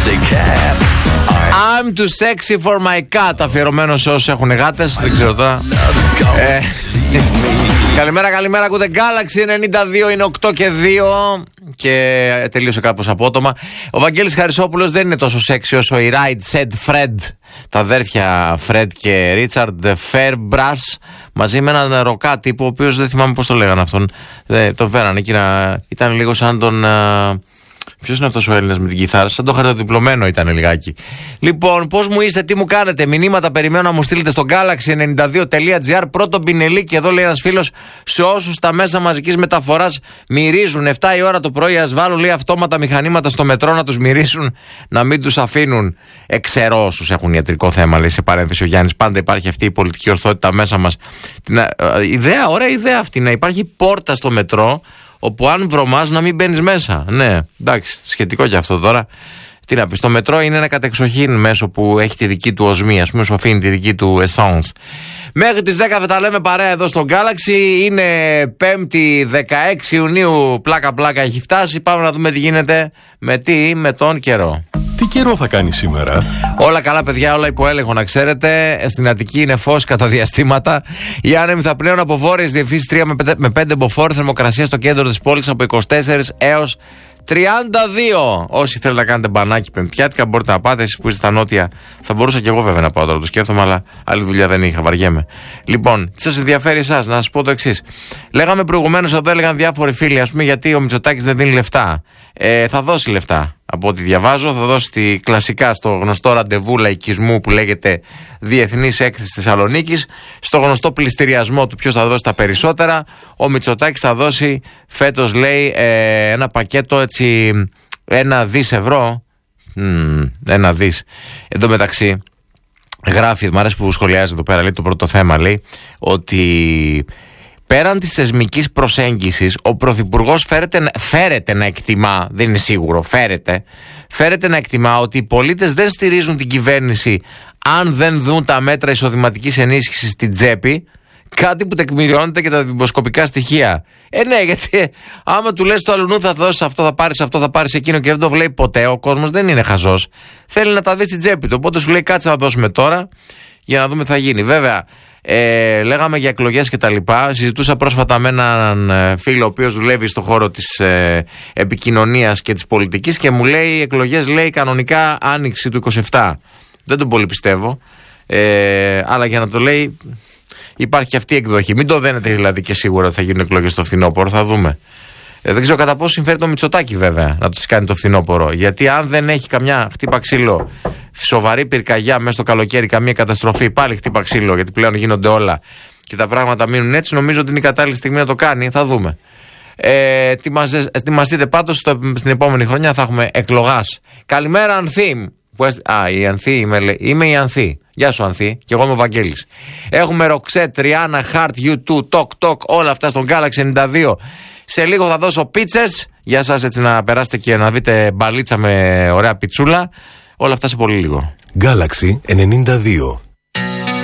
I'm too sexy for my cat. Αφιερωμένο σε όσους έχουν γάτες. Δεν ξέρω τώρα. Καλημέρα, ακούτε Galaxy 92, είναι 8 και 2 και τελείωσε κάπως απότομα. Ο Βαγγέλης Χαρισόπουλος δεν είναι τόσο σεξι όσο η Right Said Fred, τα αδέρφια Fred και Richard Fairbrass, μαζί με έναν ροκά τύπο, ο οποίος δεν θυμάμαι πώς το λέγανε αυτόν. Τον φέρανε εκεί ήταν λίγο σαν τον... Ποιος είναι αυτός ο Έλληνας με την κιθάρα? Σαν το χαρτοδιπλωμένο ήταν λιγάκι. Λοιπόν, πώς μου είστε, τι μου κάνετε? Μηνύματα περιμένω να μου στείλετε στο galaxy92.gr. Πρώτο πινελίκι εδώ, λέει ένας φίλος, σε όσους τα μέσα μαζικής μεταφοράς μυρίζουν 7 η ώρα το πρωί. Ας βάλουν, λέει, αυτόματα μηχανήματα στο μετρό να τους μυρίσουν, να μην τους αφήνουν. Ξέρω όσους έχουν ιατρικό θέμα, λέει σε παρένθεση ο Γιάννης. Πάντα υπάρχει αυτή η πολιτική ορθότητα μέσα μας. Ωραία ιδέα αυτή, να υπάρχει πόρτα στο μετρό, όπου αν βρωμάς να μην μπαίνεις μέσα. Ναι, εντάξει, σχετικό και αυτό τώρα. Τι να πεις, το μετρό είναι ένα κατεξοχήν μέσο που έχει τη δική του οσμή, ας πούμε, σου αφήνει τη δική του essence. Μέχρι τις 10 θα τα λέμε παρέα εδώ στο Galaxy. Είναι 5η 16 Ιουνίου, πλάκα έχει φτάσει. Πάμε να δούμε τι γίνεται με τον καιρό. Τι καιρό θα κάνει σήμερα? Όλα καλά, παιδιά, όλα υπό έλεγχο, να ξέρετε. Στην Αττική είναι φως κατά διαστήματα. Οι άνεμοι θα πλέουν από βόρειες διευθύνσεις 3 με 5 μποφόρ. Θερμοκρασία στο κέντρο της πόλης από 24 έως 32. Όσοι θέλετε να κάνετε μπανάκι πεμπτιάτικα, μπορείτε να πάτε. Εσείς που είστε στα νότια, θα μπορούσα και εγώ βέβαια να πάω τώρα, το σκέφτομαι, αλλά άλλη δουλειά δεν είχα, βαριέμαι. Λοιπόν, τι σας ενδιαφέρει εσάς? Να σας πω το εξής. Λέγαμε προηγουμένως, εδώ έλεγαν διάφοροι φίλοι, ας πούμε, γιατί ο Μητσοτάκης δεν δίνει λεφτά. Θα δώσει λεφτά. Από ό,τι διαβάζω, θα δώσει κλασικά στο γνωστό ραντεβού λαϊκισμού που λέγεται Διεθνής Έκθεση Θεσσαλονίκης, στο γνωστό πληστηριασμό του ποιος θα δώσει τα περισσότερα. Ο Μητσοτάκης θα δώσει φέτος, λέει, ένα πακέτο έτσι 1 δις ευρώ. 1 δις. Εν τω μεταξύ, γράφει, μου αρέσει που σχολιάζει εδώ πέρα, λέει το πρώτο θέμα, λέει ότι πέραν της θεσμικής προσέγγισης, ο Πρωθυπουργός φέρεται να εκτιμά, δεν είναι σίγουρο, φέρεται να εκτιμά ότι οι πολίτες δεν στηρίζουν την κυβέρνηση αν δεν δουν τα μέτρα εισοδηματικής ενίσχυσης στην τσέπη, κάτι που τεκμηριώνεται και τα δημοσκοπικά στοιχεία. Ναι, γιατί άμα του λες το αλλουνού θα δώσεις αυτό, θα πάρεις εκείνο και δεν το βλέπει ποτέ, ο κόσμος δεν είναι χαζός. Θέλει να τα δει στην τσέπη του, οπότε σου λέει κάτσε να δώσουμε τώρα για να δούμε τι θα γίνει. Βέβαια, λέγαμε για εκλογές και τα λοιπά. Συζητούσα πρόσφατα με έναν φίλο ο οποίος δουλεύει στον χώρο της επικοινωνίας και της πολιτικής και μου λέει οι εκλογές, λέει, κανονικά άνοιξη του 27. Δεν τον πολύ πιστεύω, αλλά για να το λέει υπάρχει αυτή η εκδοχή. Μην το δένετε δηλαδή και σίγουρα ότι θα γίνουν εκλογές στο φθινόπωρο, θα δούμε. Δεν ξέρω κατά πόσο συμφέρει το Μητσοτάκη βέβαια να το κάνει το φθινόπωρο. Γιατί αν δεν έχει καμιά χτύπα ξύλο, σοβαρή πυρκαγιά μέσα στο καλοκαίρι, καμία καταστροφή, πάλι χτύπα ξύλο, γιατί πλέον γίνονται όλα και τα πράγματα μείνουν έτσι, νομίζω ότι είναι η κατάλληλη στιγμή να το κάνει. Θα δούμε. Ετοιμαστείτε πάντως, στην επόμενη χρονιά θα έχουμε εκλογάς. Καλημέρα, Ανθή. Η Ανθή είμαι η Ανθή. Γεια σου, Ανθή. Και εγώ είμαι ο Βαγγέλης. Έχουμε Ροξέτ, Ριάννα, Χαρτ, U2, Talk, όλα αυτά στον Galaxy 92. Σε λίγο θα δώσω πίτσες για σας, έτσι να περάσετε και να δείτε μπαλίτσα με ωραία πιτσούλα. Όλα αυτά σε πολύ λίγο. Galaxy 92.